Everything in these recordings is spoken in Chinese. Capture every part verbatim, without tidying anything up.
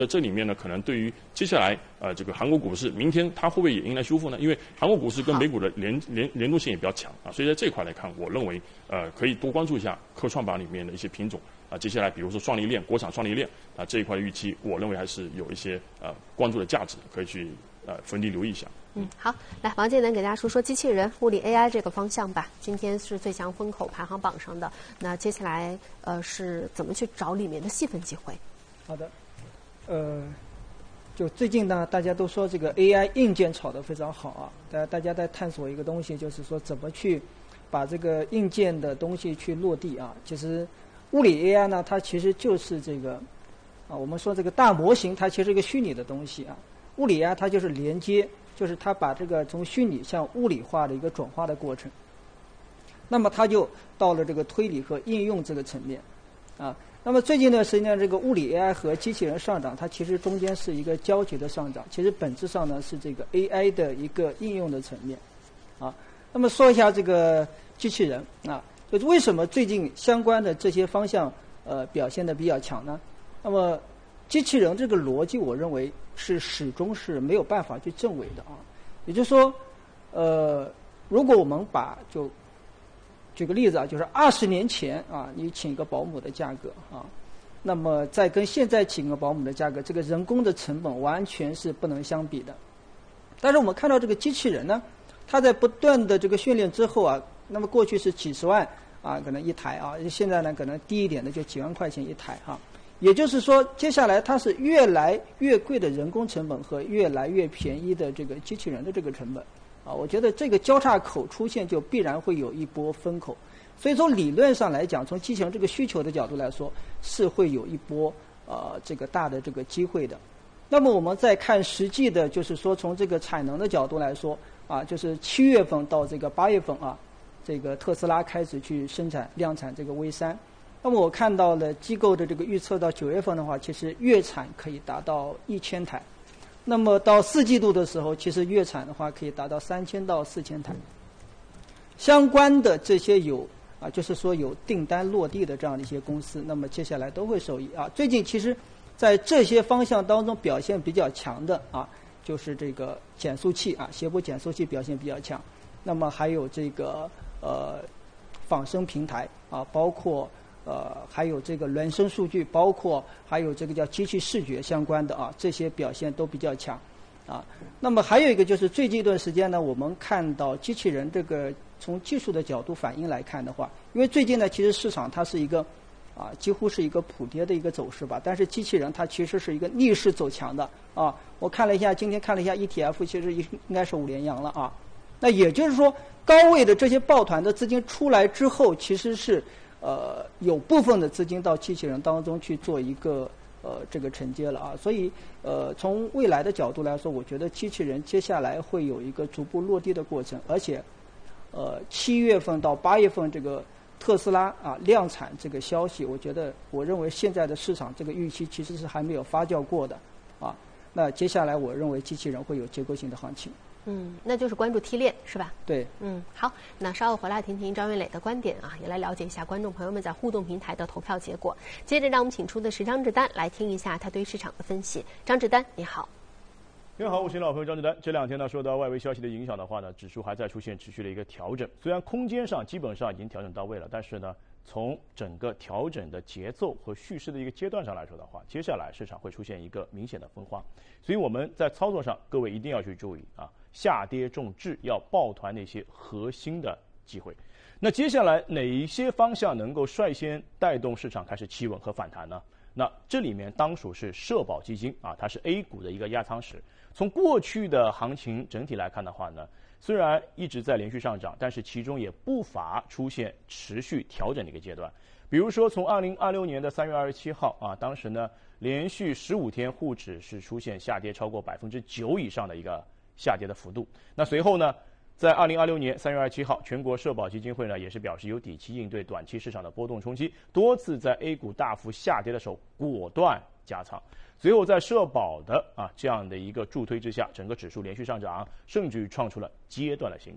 呃，这里面呢，可能对于接下来呃这个韩国股市明天它会不会也迎来修复呢？因为韩国股市跟美股的联联联动性也比较强啊，所以在这一块来看，我认为呃可以多关注一下科创板里面的一些品种啊。接下来比如说双离链、国产双离链啊这一块的预期，我认为还是有一些呃关注的价值，可以去呃分地留意一下。 嗯，好，来王建能给大家说说机器人、物理 A I 这个方向吧。今天是最强风口排行榜上的，那接下来呃是怎么去找里面的细分机会？ 好的，呃。就最近呢，大家都说这个 A I 硬件炒得非常好啊，大大家在探索一个东西，就是说怎么去把这个硬件的东西去落地啊。其实物理 A I 呢，它其实就是这个啊，我们说这个大模型，它其实是一个虚拟的东西啊。物理 A I 它就是连接，就是它把这个从虚拟向物理化的一个转化的过程。那么它就到了这个推理和应用这个层面啊。那么最近呢，实际上这个物理 A I 和机器人上涨，它其实中间是一个交集的上涨。其实本质上呢是这个 A I 的一个应用的层面，啊。那么说一下这个机器人啊，就是为什么最近相关的这些方向呃表现的比较强呢？那么机器人这个逻辑，我认为是始终是没有办法去证伪的啊。也就是说，呃，如果我们把就举个例子啊，就是二十年前啊，你请个保姆的价格啊，那么再跟现在请个保姆的价格，这个人工的成本完全是不能相比的。但是我们看到这个机器人呢，它在不断的这个训练之后啊，那么过去是几十万啊，可能一台啊，现在呢可能低一点的就几万块钱一台哈、啊。也就是说，接下来它是越来越贵的人工成本和越来越便宜的这个机器人的这个成本。啊，我觉得这个交叉口出现，就必然会有一波风口，所以从理论上来讲，从机器人这个需求的角度来说，是会有一波呃这个大的这个机会的。那么我们再看实际的，就是说从这个产能的角度来说，啊，就是七月份到这个八月份啊，这个特斯拉开始去生产量产这个 V 三。那么我看到了机构的这个预测，到九月份的话，其实月产可以达到一千台。那么到四季度的时候，其实月产的话可以达到三千到四千台。相关的这些有啊，就是说有订单落地的这样的一些公司，那么接下来都会受益啊。最近其实，在这些方向当中表现比较强的啊，就是这个减速器啊，谐波减速器表现比较强。那么还有这个呃仿生平台啊，包括。呃，还有这个孪生数据，包括还有这个叫机器视觉相关的啊，这些表现都比较强，啊。那么还有一个就是最近一段时间呢，我们看到机器人这个从技术的角度反应来看的话，因为最近呢，其实市场它是一个啊，几乎是一个普跌的一个走势吧，但是机器人它其实是一个逆势走强的啊。我看了一下，今天看了一下 E T F， 其实应应该是五连阳了啊。那也就是说，高位的这些抱团的资金出来之后，其实是。呃，有部分的资金到机器人当中去做一个呃这个承接了啊，所以呃从未来的角度来说，我觉得机器人接下来会有一个逐步落地的过程，而且呃七月份到八月份这个特斯拉啊量产这个消息，我觉得我认为现在的市场这个预期其实是还没有发酵过的啊，那接下来我认为机器人会有结构性的行情。 嗯，那就是关注 T 链是吧？ 对， 嗯，好，那稍后回来听听张云磊的观点啊，也来了解一下观众朋友们在互动平台的投票结果。接着，让我们请出的是张志丹来听一下他对市场的分析。张志丹，你好。 你好，我是老朋友张志丹。这两天呢，受到外围消息的影响的话呢，指数还在出现持续的一个调整。虽然空间上基本上已经调整到位了，但是呢，从整个调整的节奏和叙事的一个阶段上来说的话，接下来市场会出现一个明显的分化。所以我们在操作上，各位一定要去注意啊。下跌重质，要抱团那些核心的机会。那接下来哪一些方向能够率先带动市场开始企稳和反弹呢？那这里面当属是社保基金啊，它是 A 股的一个压舱石。从过去的行情整体来看的话呢，虽然一直在连续上涨，但是其中也不乏出现持续调整的一个阶段。比如说从二零二六年的三月二十七号啊，当时呢连续十五天沪指是出现下跌超过百分之九以上的一个下跌的幅度。那随后呢，在二零二六年三月二十七号，全国社保基金会呢也是表示有底气应对短期市场的波动冲击，多次在 A 股大幅下跌的时候果断加仓。随后在社保的啊这样的一个助推之下，整个指数连续上涨，甚至于创出了阶段的新高。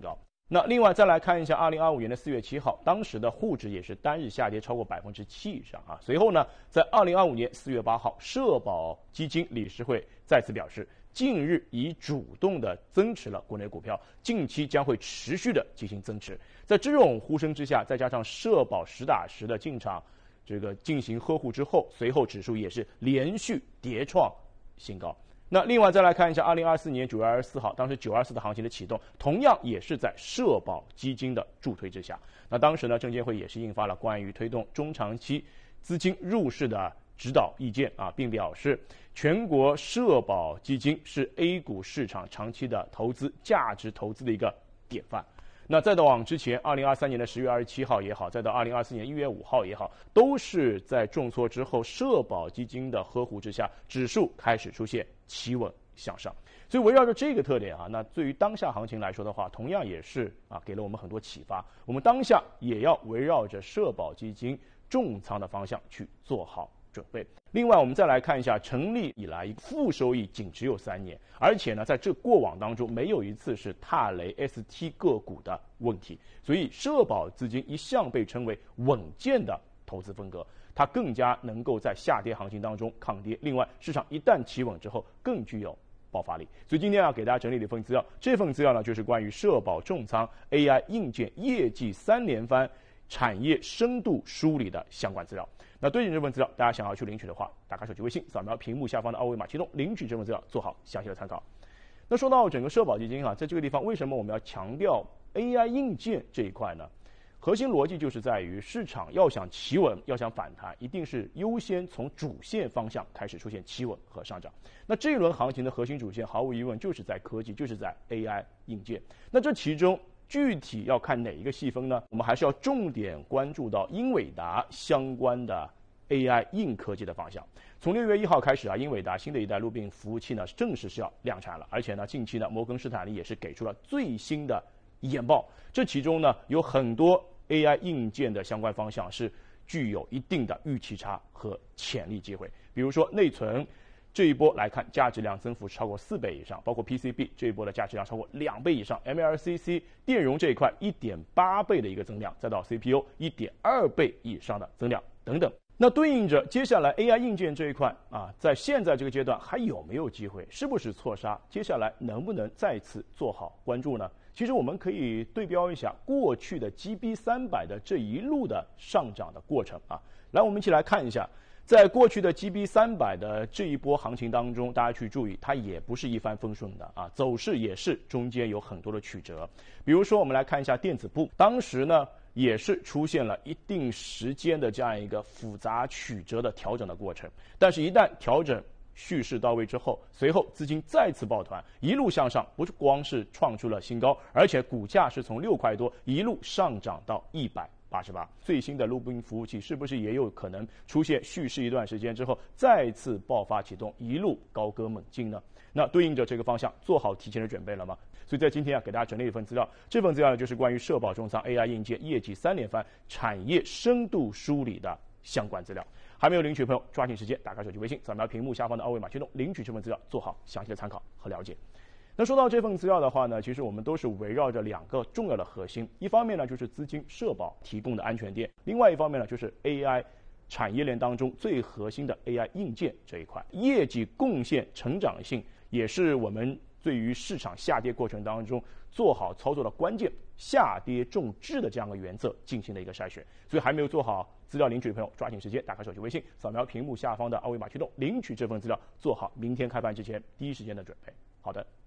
那另外再来看一下二零二五年的四月七号，当时的沪指也是单日下跌超过百分之七以上啊。随后呢，在二零二五年四月八号，社保基金理事会再次表示，近日已主动的增持了国内股票，近期将会持续的进行增持。在这种呼声之下，再加上社保实打实的进场，这个进行呵护之后，随后指数也是连续跌创新高。那另外再来看一下二零二四年九月二十四号，当时九二四的行情的启动，同样也是在社保基金的助推之下。那当时呢，证监会也是印发了关于推动中长期资金入市的指导意见啊，并表示全国社保基金是 A 股市场长期的投资价值投资的一个典范。那再到往之前，二零二三年的十月二十七号也好，再到二零二四年一月五号也好，都是在重挫之后，社保基金的呵护之下，指数开始出现企稳向上。所以围绕着这个特点啊，那对于当下行情来说的话，同样也是啊，给了我们很多启发。我们当下也要围绕着社保基金重仓的方向去做好准备。另外，我们再来看一下，成立以来负收益仅只有三年，而且呢，在这过往当中没有一次是踏雷 S T 个股的问题，所以社保资金一向被称为稳健的投资风格，它更加能够在下跌行情当中抗跌。另外，市场一旦企稳之后，更具有爆发力。所以今天要给大家整理的一份资料，这份资料呢就是关于社保重仓 A I 硬件业绩三连番产业深度梳理的相关资料。那对应这份资料，大家想要去领取的话，打开手机微信，扫描屏幕下方的二维码启动领取这份资料，做好详细的参考。那说到整个社保基金啊，在这个地方为什么我们要强调 A I 硬件这一块呢？核心逻辑就是在于市场要想企稳，要想反弹，一定是优先从主线方向开始出现企稳和上涨。那这一轮行情的核心主线，毫无疑问就是在科技，就是在 A I 硬件。那这其中具体要看哪一个细分呢？我们还是要重点关注到英伟达相关的 A I 硬科技的方向。从六月一号开始啊，英伟达新的一代路病服务器呢正式是要量产了，而且呢，近期呢，摩根士丹利也是给出了最新的研报。这其中呢，有很多 A I 硬件的相关方向是具有一定的预期差和潜力机会，比如说内存。这一波来看，价值量增幅超过四倍以上，包括 P C B 这一波的价值量超过两倍以上 ，M L C C 电容这一块一点八倍的一个增量，再到 C P U 一点二倍以上的增量等等。那对应着接下来 A I 硬件这一块啊，在现在这个阶段还有没有机会？是不是错杀？接下来能不能再次做好关注呢？其实我们可以对标一下过去的 G B 三百的这一路的上涨的过程啊。来，我们一起来看一下。在过去的 G B 三百的这一波行情当中，大家去注意，它也不是一帆风顺的啊，走势也是中间有很多的曲折。比如说，我们来看一下电子部，当时呢也是出现了一定时间的这样一个复杂曲折的调整的过程，但是一旦调整蓄势到位之后，随后资金再次抱团，一路向上，不是光是创出了新高，而且股价是从六块多一路上涨到一百八十八。最新的路病服务器是不是也有可能出现蓄势一段时间之后再次爆发启动，一路高歌猛进呢？那对应着这个方向，做好提前的准备了吗？所以在今天啊，给大家整理一份资料，这份资料呢就是关于社保重仓 A I 硬件业绩三连番产业深度梳理的相关资料。还没有领取的朋友，抓紧时间打开手机微信，扫描屏幕下方的二维码驱动领取这份资料，做好详细的参考和了解。那说到这份资料的话呢，其实我们都是围绕着两个重要的核心，一方面呢就是资金社保提供的安全垫，另外一方面呢就是 A I 产业链当中最核心的 A I 硬件这一块，业绩贡献成长性也是我们对于市场下跌过程当中做好操作的关键，下跌重质的这样的原则进行的一个筛选。所以还没有做好资料领取的朋友，抓紧时间打开手机微信，扫描屏幕下方的二维码驱动领取这份资料，做好明天开盘之前第一时间的准备。好的。